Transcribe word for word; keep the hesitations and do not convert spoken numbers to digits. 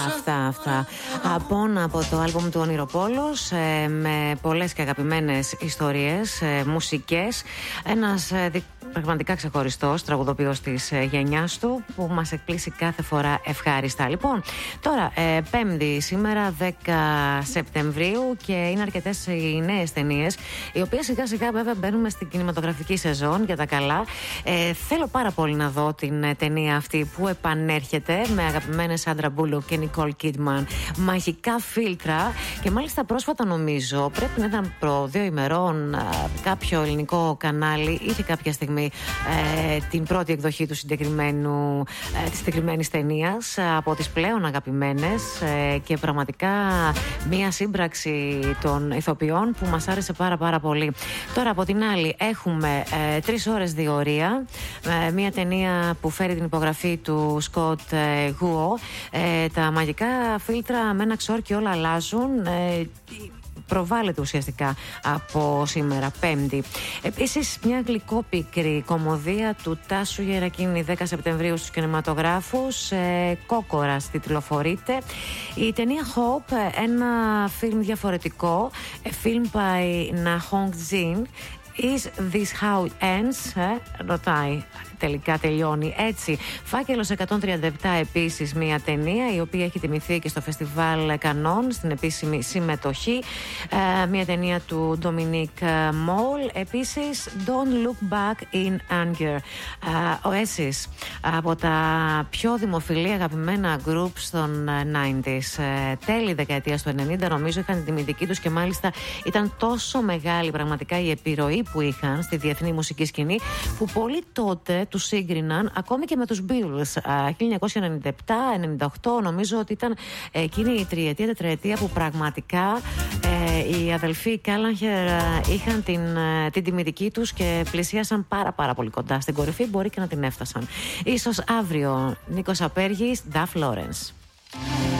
Αυτά, αυτά. Από, από το άλμπουμ του Ονειροπόλος, ε, με πολλές και αγαπημένες ιστορίες, ε, μουσικές. Ένας ε, δι, πραγματικά ξεχωριστός τραγουδοποιός της ε, γενιάς του, που μας εκπλήσει κάθε φορά ευχάριστα. Λοιπόν, τώρα, ε, Πέμπτη, σήμερα δέκα Σεπτεμβρίου, και είναι αρκετές οι νέες ταινίες, οι οποίες σιγά σιγά βέβαια μπαίνουμε στην κινηματογραφική σεζόν για τα καλά. Ε, θέλω πάρα πολύ να δω την ε, ταινία αυτή που επανέρχεται με αγαπημένες Sandra Bullock και Nicole Kidman, μαγικά φίλτρα, και μάλιστα πρόσφατα, νομίζω πρέπει να ήταν προ δύο ημερών, κάποιο ελληνικό κανάλι είχε κάποια στιγμή ε, την πρώτη εκδοχή του συγκεκριμένου, ε, της συγκεκριμένης ταινίας, από τις πλέον αγαπημένες, ε, και πραγματικά μία σύμπραξη των ηθοποιών που μας άρεσε πάρα πάρα πολύ. Τώρα από την άλλη έχουμε ε, τρεις ώρες διορία, ε, μία ταινία που φέρει την υπογραφή του Σκοτ Γουό. ε, τα μαγικά φίλτρα με ένα ξόρκι όλα αλλάζουν. Ε, προβάλλεται ουσιαστικά από σήμερα, Πέμπτη. Επίσης, μια γλυκόπικρη κομμωδία του Τάσου Γερακίνη, δέκα Σεπτεμβρίου στους κινηματογράφους. ε, Κόκορας τιτλοφορείται. Η ταινία Hope, ένα φιλμ διαφορετικό, film by Nahong Jin. Is this how it ends? Ε, ρωτάει. Τελικά τελειώνει έτσι. Φάκελος εκατόν τριάντα επτά, επίσης μια ταινία η οποία έχει τιμηθεί και στο φεστιβάλ Κανών στην επίσημη συμμετοχή. Ε, μια ταινία του Dominic Moll. Επίσης, Don't Look Back in Anger. Ε, Oasis, από τα πιο δημοφιλή αγαπημένα group των ενενήντα. Ε, τέλη δεκαετίας του ενενήντα, νομίζω, είχαν την τιμητική τους, και μάλιστα ήταν τόσο μεγάλη πραγματικά η επιρροή που είχαν στη διεθνή μουσική σκηνή, που πολλοί τότε τους σύγκριναν ακόμη και με τους Beatles. χίλια εννιακόσια ενενήντα επτά ενενήντα οκτώ, νομίζω ότι ήταν εκείνη η τριετία, τετραετία που πραγματικά ε, οι αδελφοί Κάλαγχερ είχαν την, την τιμητική τους και πλησίασαν πάρα πάρα πολύ κοντά στην κορυφή, μπορεί και να την έφτασαν. Ίσως αύριο. Νίκος Απέργης, Duff Lawrence.